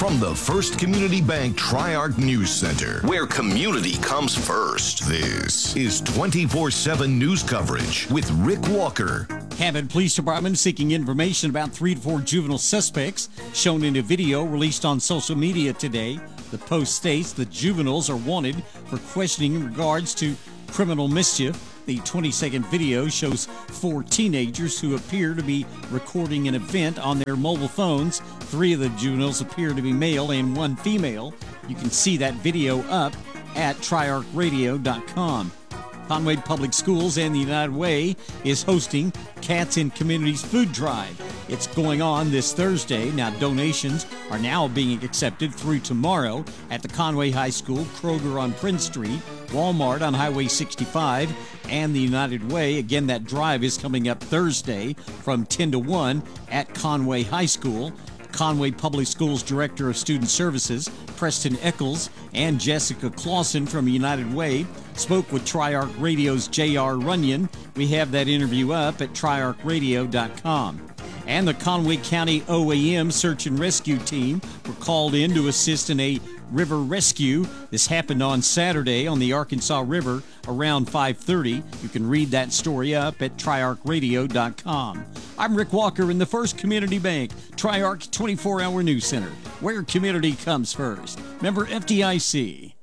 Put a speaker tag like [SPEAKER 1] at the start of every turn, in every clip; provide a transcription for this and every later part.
[SPEAKER 1] From the First Community Bank Tri-Arc News Center, where community comes first, this is 24/7 news coverage with Rick Walker.
[SPEAKER 2] Cabot Police Department seeking information about 3 to 4 juvenile suspects shown in a video released on social media today. The Post states the juveniles are wanted for questioning in regards to criminal mischief. The 20-second video shows 4 teenagers who appear to be recording an event on their mobile phones. 3 of the juveniles appear to be male and 1 female. You can see that video up at triarchradio.com. Conway Public Schools and the United Way is hosting Cats in Communities Food Drive. It's going on this Thursday. Now, donations are now being accepted through tomorrow at the Conway High School, Kroger on Prince Street, Walmart on Highway 65, and the United Way. Again, that drive is coming up Thursday from 10 to 1 at Conway High School. Conway Public Schools Director of Student Services, Preston Eccles, and Jessica Clausen from United Way spoke with Tri-Arc Radio's J.R. Runyon. We have that interview up at triarchradio.com. And the Conway County OAM Search and Rescue Team were called in to assist in a river rescue. This happened on Saturday on the Arkansas River around 5:30. You can read that story up at triarchradio.com. I'm Rick Walker in the First Community Bank Tri-Arc 24-hour news center, where community comes first. Member FDIC.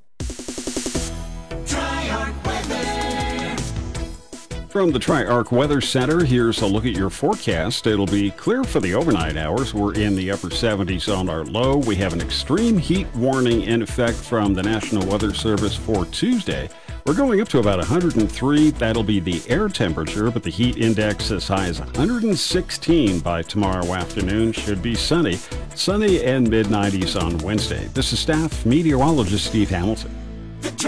[SPEAKER 3] Tri-Arc Weather.
[SPEAKER 4] From the Tri-Arc Weather Center, here's a look at your forecast. It'll be clear for the overnight hours. We're in the upper 70s on our low. We have an extreme heat warning in effect from the National Weather Service for Tuesday. We're going up to about 103. That'll be the air temperature, but the heat index as high as 116 by tomorrow afternoon. Should be sunny and mid-90s on Wednesday. This is staff meteorologist Steve Hamilton.